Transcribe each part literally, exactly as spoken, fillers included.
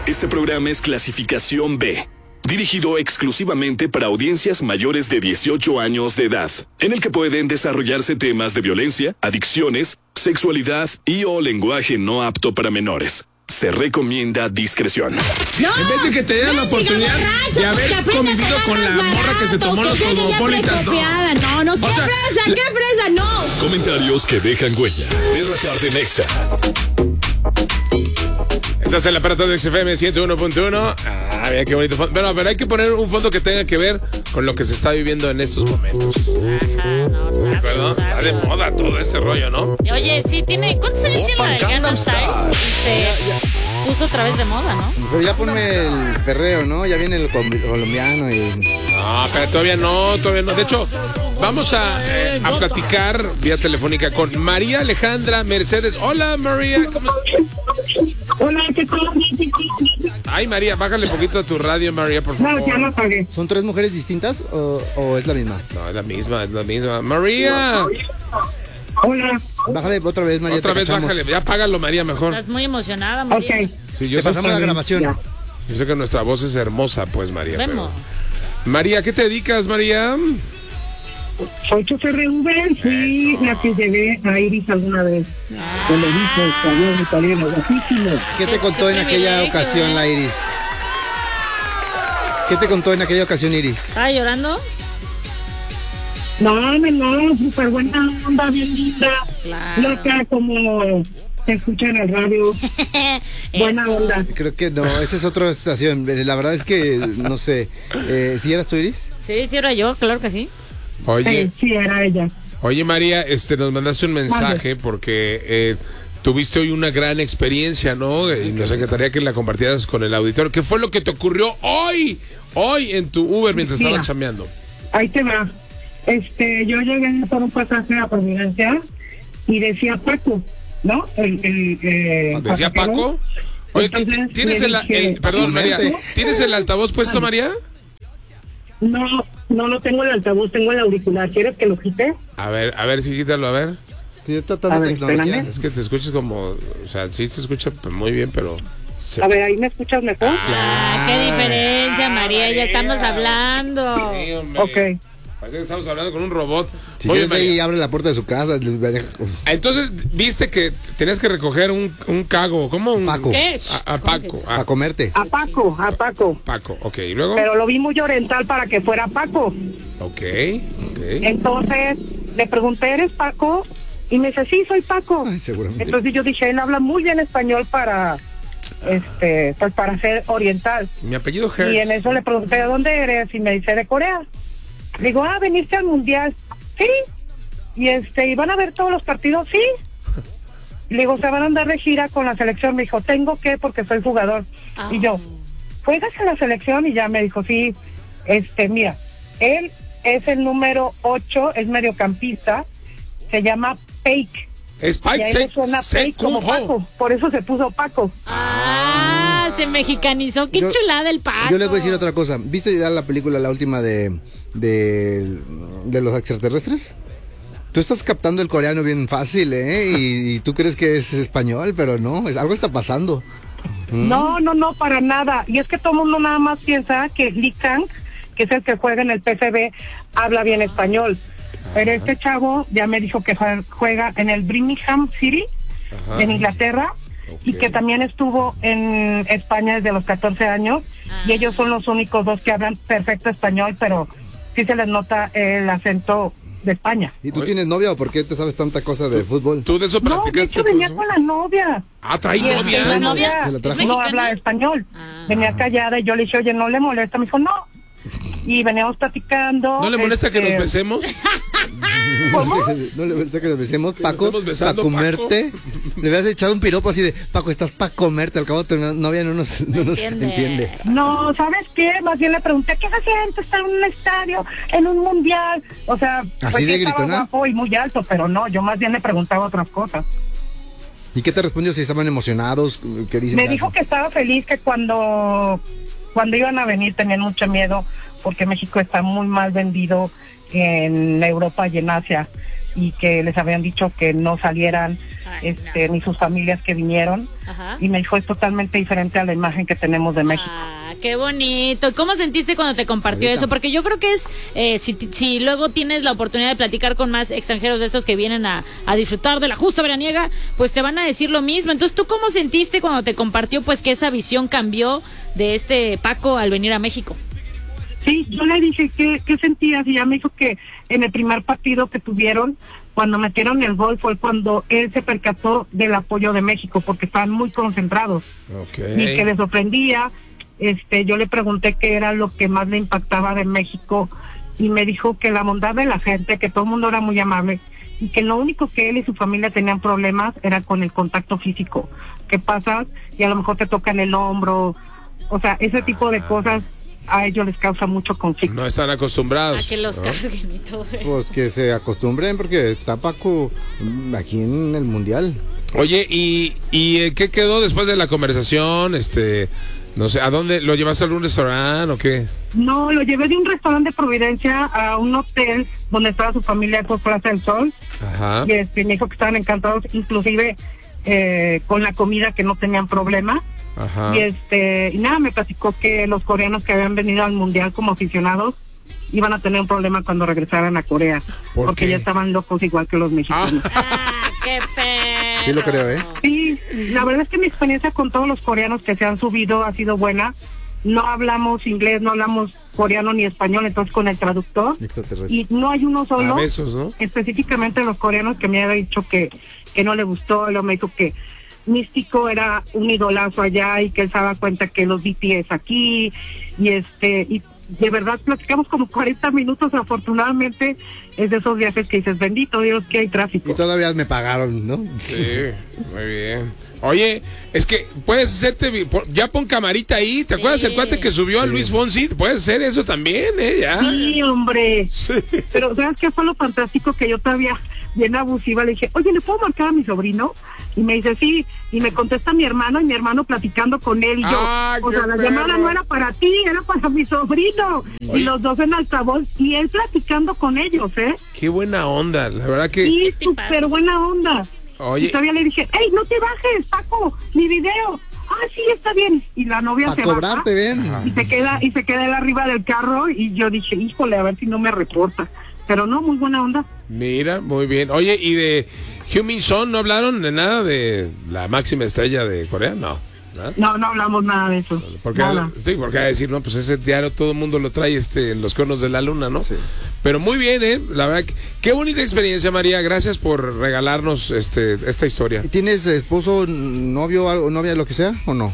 Este programa es clasificación B, dirigido exclusivamente para audiencias mayores de dieciocho años de edad, en el que pueden desarrollarse temas de violencia, adicciones, sexualidad y o lenguaje no apto para menores. Se recomienda discreción. No, en vez de que te den la oportunidad borracho, de haber convivido con la morra que se tomó los cosmopolitas, ¿no? No, no, qué o sea, fresa, qué fresa, no. Comentarios que dejan huella. De la tarde Nexa. Estás en el aparato de X F M ciento uno punto uno. Ah, mira qué bonito fondo. Pero, pero hay que poner un fondo que tenga que ver con lo que se está viviendo en estos momentos. Ajá, no, ¿De acuerdo? Está de moda todo este rollo, ¿no? Oye, sí, tiene... ¿Cuántos años tiene la de Gangnam Style? Se puso otra vez de moda, ¿no? Pero ya ponme el perreo, ¿no? Ya viene el colombiano y... No, pero todavía no, todavía no. De hecho, vamos a, eh, a platicar vía telefónica con María Alejandra Mercedes. Hola, María. ¿Cómo estás? Hola, ¿qué tal? Ay, María, bájale un poquito a tu radio, María, por favor. No, ya no pagué. ¿Son tres mujeres distintas o, o es la misma? No, es la misma, es la misma. María. Hola. Bájale otra vez, María. Otra vez cachamos. bájale, ya págalo, María, mejor. Estás muy emocionada, María. Ok. Sí, yo Te sé, pasamos la grabación. Ya. yo sé que nuestra voz es hermosa, pues, María. Vemos. Pero... María, ¿qué te dedicas, María? Soy chofer de Uber, fui Eso. la que llevé a Iris alguna vez. Ah. Le dije, español, italiano, guapísimo. ¿Qué te Qué- contó qué en aquella privilegio, ocasión eh. la Iris? ¿Qué te contó en aquella ocasión, Iris? ¿Estaba llorando? No, no, no, súper buena onda, bien linda. Claro. Loca, como se escucha en el radio. Buena Eso. onda. Creo que no, esa es otra estación. La verdad es que, no sé, eh, ¿sí eras tú, Iris? Sí, sí era yo, claro que sí. Oye, Sí, sí, era ella. oye, María, este, nos mandaste un mensaje porque eh, tuviste hoy una gran experiencia, ¿no? Y nos encantaría que la compartieras con el auditorio. ¿Qué fue lo que te ocurrió hoy, hoy en tu Uber mientras Mira. estabas chambeando? Ahí te va. Este, yo llegué por un pasaje a Providencia y decía Paco, ¿no? El, el, eh, ¿Decía pasajero. Paco? Oye, Entonces, ¿tienes le el, dije, el- perdón, María, Paco. ¿tienes el altavoz puesto, María? No, no, no tengo el altavoz, tengo el auricular. ¿Quieres que lo quite? A ver, a ver, sí, quítalo, a ver. Estoy tratando A de ver, tecnología. espérame. Es que te escuchas como, o sea, sí se escucha muy bien, pero... se- A ver, ¿ahí me escuchas mejor? Ah, qué diferencia, María, ya estamos hablando. Sí, hombre. Ok. Parece que estamos hablando con un robot. Si Oye, quieres, ve María, y abre la puerta de su casa. les veré- entonces, viste que tenías que recoger un, un cago, ¿cómo? Un, Paco. ¿Qué? A, a Paco, A a comerte. A Paco, a Paco. Paco, ok, ¿y luego? Pero lo vi muy oriental para que fuera Paco. Ok, ok. Entonces, le pregunté, ¿eres Paco? Y me dice, sí, soy Paco. Ay, seguramente. Entonces yo dije, él habla muy bien español para, este, pues para ser oriental. Mi apellido Hertz. Y en eso le pregunté, ¿de dónde eres? Y me dice, de Corea. Digo, ah, ¿veniste al mundial? Sí. Y este, ¿y van a ver todos los partidos? Sí. Le digo, ¿se van a andar de gira con la selección? Me dijo, tengo que porque soy jugador. Ah. Y yo, ¿juegas en la selección? Y ya me dijo, sí. Este, mira, él es el número ocho, es mediocampista, se llama Peik. Es Y a Pike él le suena Peik como Paco, por eso se puso Paco. Ah, se mexicanizó, qué Yo- chulada el Paco. Yo les voy a decir otra cosa. ¿Viste ya la película, la última de, de, de los extraterrestres? Tú estás captando el coreano bien fácil, ¿eh? Y, y tú crees que es español, pero no, es, algo está pasando. No, no, no, para nada. Y es que todo el mundo nada más piensa que Lee Kang, que es el que juega en el P S V, habla bien español. Pero este chavo ya me dijo que jue- juega en el Birmingham City, Ajá. en Inglaterra, y Ok. que también estuvo en España desde los catorce años. Ah. Y ellos son los únicos dos que hablan perfecto español, pero sí se les nota el acento de España. ¿Y tú Oye. tienes novia o por qué te sabes tanta cosa de fútbol? ¿Tú de eso No, de practicaste? hecho venía todo con eso? la novia. Ah, trae Y este, novia. la ¿La novia novia ¿Se la trajo? es no mexicana? habla español. Ah. Venía callada y yo le dije, oye, ¿no le molesta? Me dijo, no. Y veníamos platicando. ¿No le molesta que este, nos besemos? ¿Cómo? No le molesta que nos besemos, Que nos Paco, estemos besando, para comerte. Le hubieras echado un piropo así de, Paco, estás para comerte. Al cabo tu novia no nos, no nos entiende. entiende. No, ¿sabes qué? Más bien le pregunté, ¿qué se siente estar en un estadio, en un mundial? O sea, ¿Así pues, de sí estaba gritona? guapo y muy alto, pero no, yo más bien le preguntaba otras cosas. ¿Y qué te respondió? Si estaban emocionados, ¿qué dicen? Me dijo que estaba feliz, que cuando, cuando iban a venir tenían mucho miedo, porque México está muy mal vendido en Europa y en Asia. y que les habían dicho que no salieran, Ay, este, no. ni sus familias que vinieron. Ajá. Y me dijo, es totalmente diferente a la imagen que tenemos de México. Ah, qué bonito. ¿Cómo sentiste cuando te compartió Ahorita. eso? Porque yo creo que es, eh, si, si luego tienes la oportunidad de platicar con más extranjeros de estos que vienen a, a disfrutar de la justa veraniega, pues te van a decir lo mismo. Entonces, ¿tú cómo sentiste cuando te compartió pues que esa visión cambió de este Paco al venir a México? Sí, yo le dije, ¿qué, qué sentías? Y ya me dijo que en el primer partido que tuvieron, cuando metieron el gol, fue cuando él se percató del apoyo de México, porque estaban muy concentrados. Ok. Y que le sorprendía. Este, yo le pregunté qué era lo que más le impactaba de México, y me dijo que la bondad de la gente, que todo el mundo era muy amable, y que lo único que él y su familia tenían problemas era con el contacto físico. Que pasas y a lo mejor te tocan el hombro, o sea, ese tipo de cosas a ellos les causa mucho conflicto. No están acostumbrados. A que los ¿no? carguen y todo eso. Pues que se acostumbren porque está Paco mm, aquí en el Mundial. Oye, ¿y, y eh, qué quedó después de la conversación? Este, no sé, ¿a dónde? ¿Lo llevaste a algún restaurante o qué? No, lo llevé de un restaurante de Providencia a un hotel donde estaba su familia por Plaza del Sol. Ajá. Y este, me dijo que estaban encantados, inclusive eh, con la comida, que no tenían problema. Ajá. Y este, y nada, me platicó que los coreanos que habían venido al mundial como aficionados iban a tener un problema cuando regresaran a Corea, ¿Por porque qué? ya estaban locos igual que los mexicanos. Ah, qué perro. Sí lo creo, ¿eh? Sí, la verdad es que mi experiencia con todos los coreanos que se han subido ha sido buena. No hablamos inglés, no hablamos coreano ni español, entonces con el traductor. Extraterrestre. Y no hay uno A solo, besos, ¿no? específicamente los coreanos, que me había dicho que, que no le gustó. Luego me dijo que Místico era un idolazo allá y que él se daba cuenta que los B T S aquí, y este, y de verdad platicamos como cuarenta minutos. Afortunadamente es de esos viajes que dices, bendito Dios que hay tráfico. Y todavía me pagaron, ¿no? Sí, muy bien. Oye, es que puedes hacerte, vi- por- ya pon camarita ahí. ¿Te acuerdas Sí. el cuate que subió a Luis Fonsi? Puedes hacer eso también, ¿eh? Ya. Sí, hombre. Sí. Pero ¿sabes qué fue lo fantástico? Que yo todavía bien abusiva le dije, oye, ¿le puedo marcar a mi sobrino? Y me dice, sí, y me contesta mi hermano, y mi hermano platicando con él, y yo, ¡Ah, o qué sea, la perro! llamada no era para ti, era para mi sobrino. Oye. Y los dos en altavoz, y él platicando con ellos, ¿eh? Qué buena onda, la verdad que... Sí, ¿Qué súper pasa? buena onda. Oye. Y todavía le dije, hey, no te bajes, Paco, mi video. Ah, sí, está bien. Y la novia Para se cobrarte, baja, ven. y se queda, y se queda él arriba del carro, y yo dije, híjole, a ver si no me reporta. Pero no, muy buena onda. Mira, muy bien. Oye, ¿y de Heung-min Son no hablaron de nada de la máxima estrella de Corea? No. ¿verdad? No, no hablamos nada de eso. Porque, Nada. sí, porque a decir, no, pues ese diario todo el mundo lo trae este, en los conos de la luna, ¿no? Sí. Pero muy bien, ¿eh? La verdad, que- qué bonita experiencia, María. Gracias por regalarnos este, esta historia. ¿Y ¿Tienes esposo, novio, algo, novia, lo que sea, o no?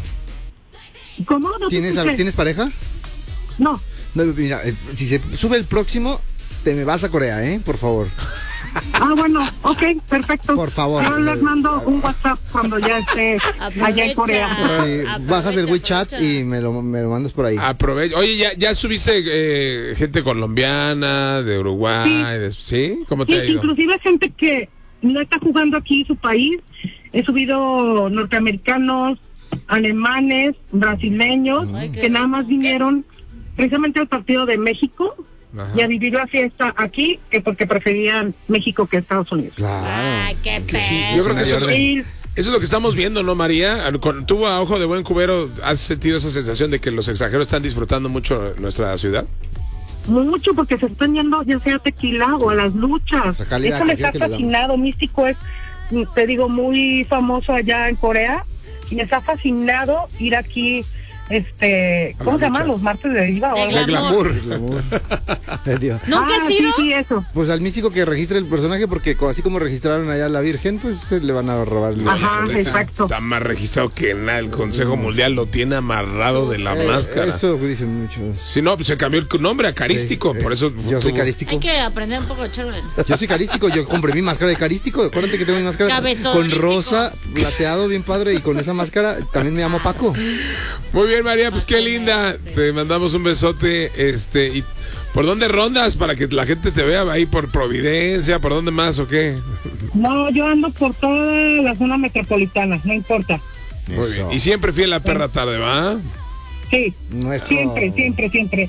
¿Cómo? ¿No te ¿Tienes, escuché? ¿tienes pareja? No. No, mira, eh, si se sube el próximo, te me vas a Corea, ¿eh? Por favor. Ah, bueno, ok, perfecto. Por favor. Yo les mando un WhatsApp cuando ya esté allá en Corea. Aprovecha. Sí, aprovecha, bajas el WeChat aprovecha. y me lo, me lo mandas por ahí. Aprovecha. Oye, ¿ya, ya subiste eh, gente colombiana, de Uruguay? Sí. de- ¿Sí? ¿Cómo te Sí, ha ido? inclusive gente que no está jugando aquí en su país. He subido norteamericanos, alemanes, brasileños, Ay, qué que nada más rico. vinieron precisamente al partido de México Ajá. y a vivir la fiesta aquí, que porque preferían México que Estados Unidos. Claro. Ay, qué Que sí, perro. yo creo que eso, Sí, eso es lo que estamos viendo, ¿no, María? Con, tú a ojo de buen cubero, ¿has sentido esa sensación de que los extranjeros están disfrutando mucho nuestra ciudad? mucho, porque se están yendo ya sea a tequila o a las luchas. La calidad Eso me que está les damos. fascinado. Místico es, te digo, muy famoso allá en Corea, y me está fascinado ir aquí, este, A ¿cómo la se llaman? lucha. Los martes de diva o De algo De así. glamour. glamour. Te digo. ¿Nunca Ah, has sí, ido? sí, eso. Pues al místico que registre el personaje, porque co- así como registraron allá a la Virgen, pues se le van a robar el Ajá. Ese exacto. Está más registrado que nada. El Consejo Mundial lo tiene amarrado de la Eh, máscara. Eso dicen muchos. Si no, pues se cambió el nombre a Carístico. Sí, por eh, eso yo soy tuvo- carístico. Hay que aprender un poco de Charlie. Yo soy carístico, yo compré mi máscara de carístico. Acuérdate que tengo mi máscara Cabezón con místico. rosa, plateado, bien padre, y con esa máscara también me llamo Paco. Muy bien, María, pues qué linda. Te mandamos un besote. Este, y ¿por dónde rondas para que la gente te vea ahí por Providencia? ¿Por dónde más o qué? No, yo ando por toda la zona metropolitana, no importa. Muy Eso. bien. Y siempre fiel a perra tarde, ¿va? Sí, Nuestro- siempre, siempre, siempre.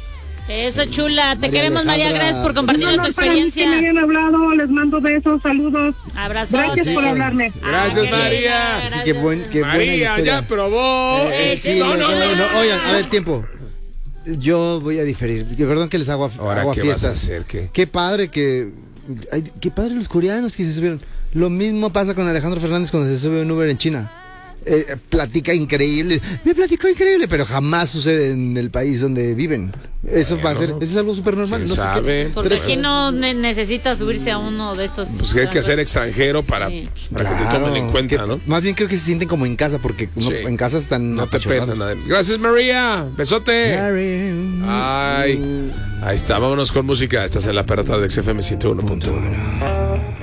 Eso, chula. Te María queremos, María. Alejandra. Gracias por compartir No, tu no, para mí que experiencia. me hayan hablado, les mando besos, saludos. Abrazos. Gracias sí, por claro. hablarme. Gracias, Ah, qué María. linda, Sí, qué buen, qué buena María historia. ya probó Eh, el sí, chile. No, no, no, no. Oigan, a ver, tiempo. Yo voy a diferir. Que Perdón que les hago, Ahora, hago ¿qué fiestas. vas a hacer? ¿Qué? Qué padre que. Ay, qué padre los coreanos que se subieron. Lo mismo pasa con Alejandro Fernández cuando se sube un Uber en China. Eh, platica increíble, me platicó increíble, pero jamás sucede en el país donde viven. Eso va a ser, eso es algo súper normal. ¿Quién No sé qué- sabe? Porque pero- aquí no ne- necesita subirse a uno de estos. Pues que hay que ser extranjero para, Sí. pues, para que te Claro, tomen en cuenta, que- ¿no? Más bien creo que se sienten como en casa porque no- Sí. en casa están No te apachurrados. pena nada. Gracias, María. Besote. Ay, ahí está. Vámonos con música. Estás en la perrata de X F M ciento uno punto uno.